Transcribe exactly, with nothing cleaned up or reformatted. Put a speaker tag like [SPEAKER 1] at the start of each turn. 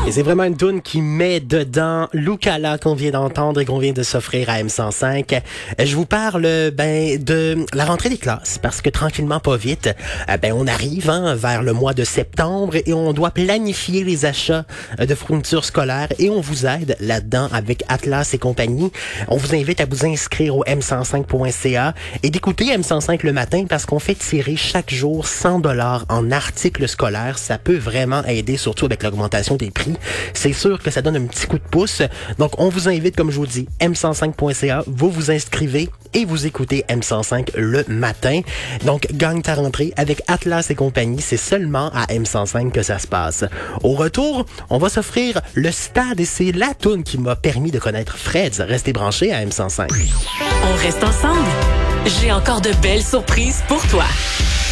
[SPEAKER 1] Et c'est vraiment une toune qui met dedans Loukala qu'on vient d'entendre et qu'on vient de s'offrir à M cent cinq. Je vous parle ben de la rentrée des classes parce que tranquillement pas vite, ben on arrive hein, vers le mois de septembre et on doit planifier les achats de fournitures scolaires et on vous aide là-dedans avec Atlas et compagnie. On vous invite à vous inscrire au m cent cinq point c a et d'écouter M cent cinq le matin parce qu'on fait tirer chaque jour cent dollars en articles scolaires. Ça peut vraiment aider, surtout avec l'augmentation des prix. C'est sûr que ça donne un petit coup de pouce. Donc, on vous invite, comme je vous dis, m cent cinq point c a, vous vous inscrivez et vous écoutez M cent cinq le matin. Donc, gagne ta rentrée avec Atlas et compagnie. C'est seulement à M cent cinq que ça se passe. Au retour, on va s'offrir le stade et c'est la toune qui m'a permis de connaître Freds. Restez branchés à M cent cinq.
[SPEAKER 2] On reste ensemble. J'ai encore de belles surprises pour toi.